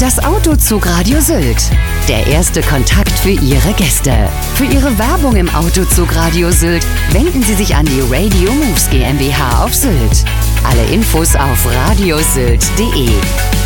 Das Autozug-Radio Sylt. Der erste Kontakt für Ihre Gäste. Für Ihre Werbung im Autozug-Radio Sylt wenden Sie sich an die Radio Moves GmbH auf Sylt. Alle Infos auf radiosylt.de.